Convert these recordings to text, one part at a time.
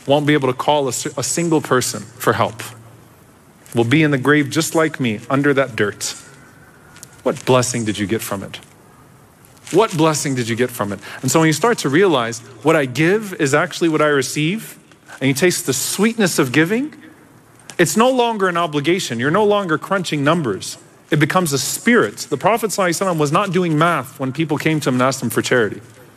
won't be able to call a single person for help. Will be in the grave just like me, under that dirt. What blessing did you get from it? What blessing did you get from it? And so when you start to realize what I give is actually what I receive, and you taste the sweetness of giving, it's no longer an obligation. You're no longer crunching numbers. It becomes a spirit. The Prophet ﷺ was not doing math when people came to him and asked him for charity.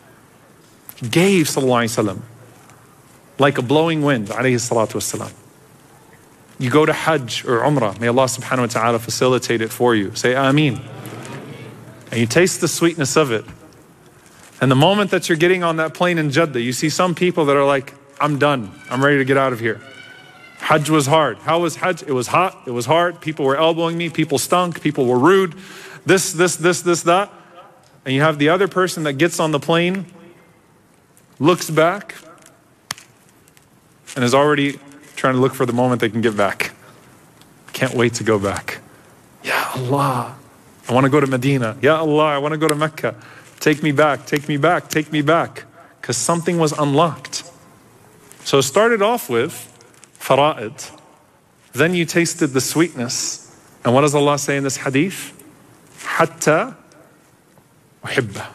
He gave ﷺ like a blowing wind, alayhi salatu wasalam. You go to Hajj or Umrah, may Allah subhanahu wa ta'ala facilitate it for you. Say Ameen. And you taste the sweetness of it. And the moment that you're getting on that plane in Jeddah, you see some people that are like, I'm done. I'm ready to get out of here. Hajj was hard. How was Hajj? It was hot. It was hard. People were elbowing me. People stunk. People were rude. This, that. And you have the other person that gets on the plane, looks back, and is already trying to look for the moment they can get back. Can't wait to go back. Ya Allah, I want to go to Medina. Ya Allah, I want to go to Mecca. Take me back, take me back, take me back. Because something was unlocked. So it started off with fara'id. Then you tasted the sweetness. And what does Allah say in this hadith? Hatta uhibba.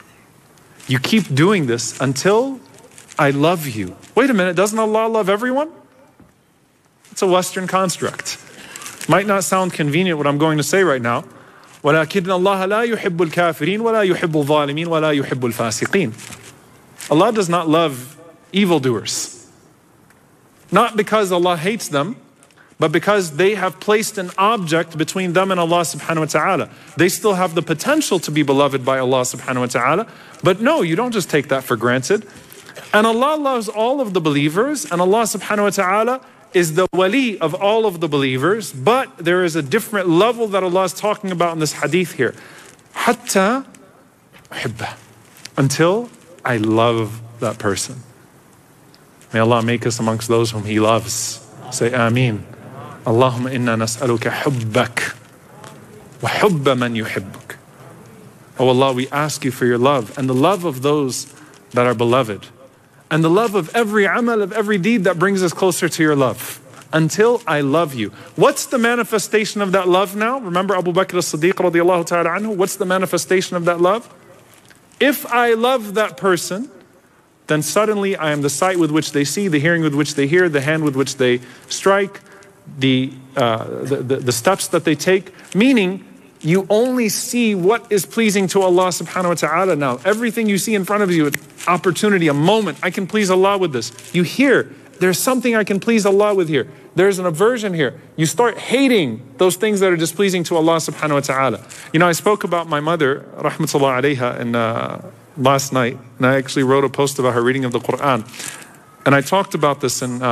You keep doing this until I love you. Wait a minute, doesn't Allah love everyone? It's a Western construct. Might not sound convenient what I'm going to say right now. وَلَكِنَّ اللَّهَ لَا يُحِبُّ الْكَافِرِينَ وَلَا يُحِبُّ الظَّالِمِينَ وَلَا يُحِبُّ الْفَاسِقِينَ. Allah does not love evildoers. Not because Allah hates them, but because they have placed an object between them and Allah subhanahu wa ta'ala. They still have the potential to be beloved by Allah subhanahu wa ta'ala. But no, you don't just take that for granted. And Allah loves all of the believers, and Allah subhanahu wa ta'ala is the wali of all of the believers, but there is a different level that Allah is talking about in this hadith here. Hatta uhibba. Until I love that person. May Allah make us amongst those whom He loves. Say Ameen. Allahumma inna nas'aluka hubbak wa hubba man yuhibbuk. Oh Allah, we ask You for Your love and the love of those that are beloved. And the love of every amal, of every deed that brings us closer to Your love. Until I love You. What's the manifestation of that love now? Remember Abu Bakr as-Siddiq radiallahu ta'ala anhu? What's the manifestation of that love? If I love that person, then suddenly I am the sight with which they see, the hearing with which they hear, the hand with which they strike, the steps that they take. Meaning, you only see what is pleasing to Allah subhanahu wa ta'ala now. Everything you see in front of you, an opportunity, a moment, I can please Allah with this. You hear, there's something I can please Allah with here. There's an aversion here. You start hating those things that are displeasing to Allah subhanahu wa ta'ala. You know, I spoke about my mother, rahmatullah alayha, in last night, and I actually wrote a post about her reading of the Quran. And I talked about this in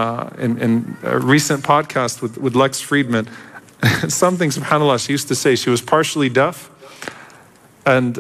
a recent podcast with Lex Friedman. Something, subhanAllah, she used to say. She was partially deaf, and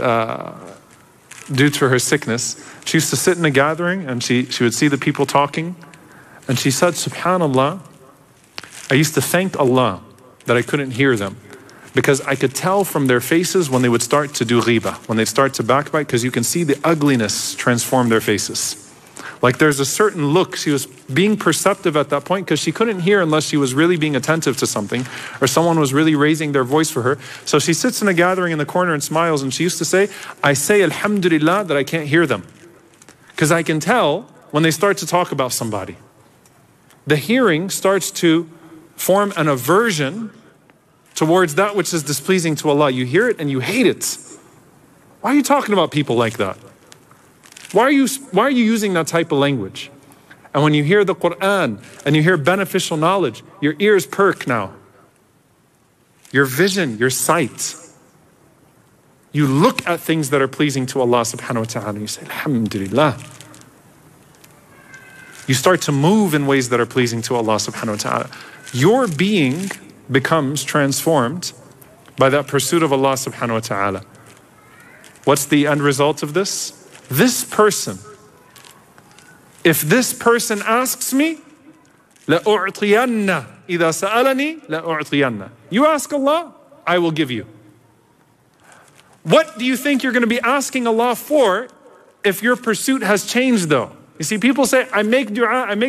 due to her sickness, she used to sit in a gathering, and she would see the people talking, and she said, subhanAllah, I used to thank Allah that I couldn't hear them, because I could tell from their faces when they would start to do ghibah, when they'd start to backbite, because you can see the ugliness transform their faces. Like there's a certain look. She was being perceptive at that point because she couldn't hear unless she was really being attentive to something or someone was really raising their voice for her. So she sits in a gathering in the corner and smiles, and she used to say, I say alhamdulillah that I can't hear them, because I can tell when they start to talk about somebody. The hearing starts to form an aversion towards that which is displeasing to Allah. You hear it and you hate it. Why are you talking about people like that? Why are you using that type of language? And when you hear the Quran and you hear beneficial knowledge, your ears perk now. Your vision, your sight. You look at things that are pleasing to Allah subhanahu wa ta'ala. You say, alhamdulillah. You start to move in ways that are pleasing to Allah subhanahu wa ta'ala. Your being becomes transformed by that pursuit of Allah subhanahu wa ta'ala. What's the end result of this? This person, if this person asks me, لَأُعْطِيَنَّ إِذَا سَأَلَنِي لَأُعْطِيَنَّ. You ask Allah, I will give you. What do you think you're going to be asking Allah for if your pursuit has changed though? You see, people say, I make dua,